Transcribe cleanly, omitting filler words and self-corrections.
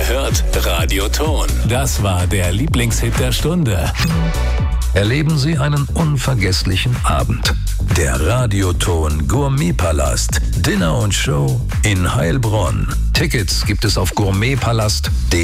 hört Radioton. Das war der Lieblingshit der Stunde. Erleben Sie einen unvergesslichen Abend. Der Radioton Gourmetpalast. Dinner und Show in Heilbronn. Tickets gibt es auf gourmetpalast.de.